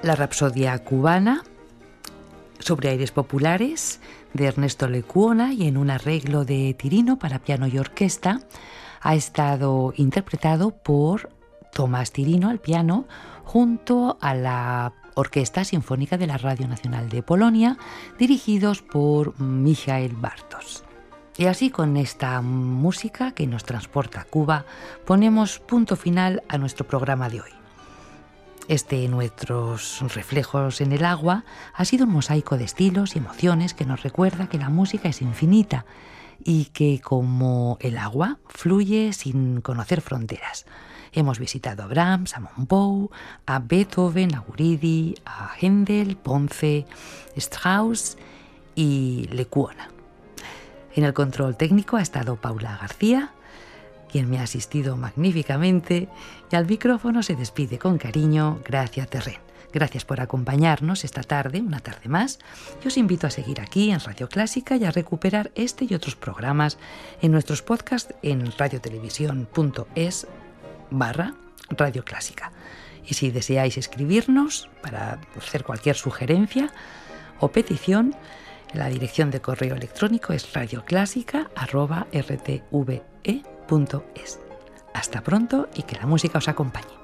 la Rapsodia cubana sobre aires populares de Ernesto Lecuona y en un arreglo de Tirino para piano y orquesta ha estado interpretado por Tomás Tirino al piano junto a la Orquesta Sinfónica de la Radio Nacional de Polonia, dirigidos por Michael Bartos. Y así, con esta música que nos transporta a Cuba, ponemos punto final a nuestro programa de hoy. Nuestros reflejos en el agua ha sido un mosaico de estilos y emociones que nos recuerda que la música es infinita y que, como el agua, fluye sin conocer fronteras. Hemos visitado a Brahms, a Monpou, a Beethoven, a Guridi, a Händel, Ponce, Strauss y Lecuona. En el control técnico ha estado Paula García, quien me ha asistido magníficamente, y al micrófono se despide con cariño Gracia Terrén. Gracias por acompañarnos esta tarde, una tarde más, y os invito a seguir aquí en Radio Clásica y a recuperar este y otros programas en nuestros podcasts en radiotelevisión.es/Radio Clásica. Y si deseáis escribirnos para hacer cualquier sugerencia o petición, la dirección de correo electrónico es radioclásica@rtve.es. Hasta pronto y que la música os acompañe.